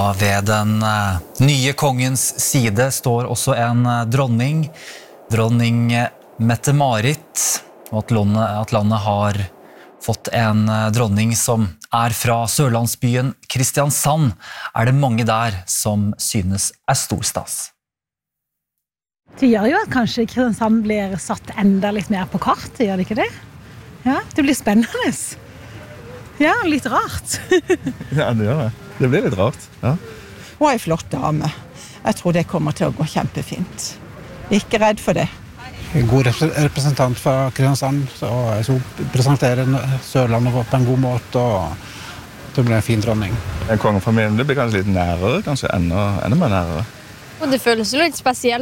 Og ved den nye kongens side står også en dronning, dronning Mette-Marit, og at landet har fått en dronning som fra sørlandsbyen Kristiansand, det mange der som synes stor stas. Det gjør jo at kanskje Kristiansand blir satt enda litt mer på kartet, gjør det ikke det? Ja, det blir spennende. Ja, litt rart. Ja, det gjør det. Det blir litt rart, ja. Hun en flott dame. Jeg tror det kommer til å gå kjempefint. Ikke redd for det. En god representant fra Kristiansand, og så presenterer Sørlandet på en god måte, og det blir en fin dronning. Kongefamilien blir kanskje litt nærere, kanskje enda mer nærere. Og det føles jo litt spesielt.